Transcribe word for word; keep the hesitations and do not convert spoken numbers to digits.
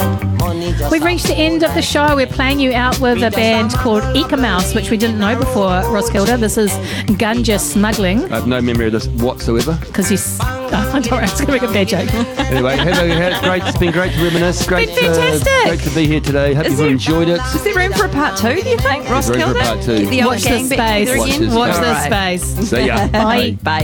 We've reached the end of the show. We're playing you out with a band called Ecomouse, which we didn't know before, Roskilde. This is Ganja Smuggling. I have no memory of this whatsoever. Because you... Oh, I don't know, I was going to make a bad joke. Anyway, hello, it's great. It's been great to reminisce. Great, It's been fantastic. Uh, great to be here today. Hope you've enjoyed it. Is there room for a part two, do you think, There's room Roskilde? for a part two. Get the old Watch gang this back space. together Watch again? this Watch space. this All right. space. See ya. Bye. Bye.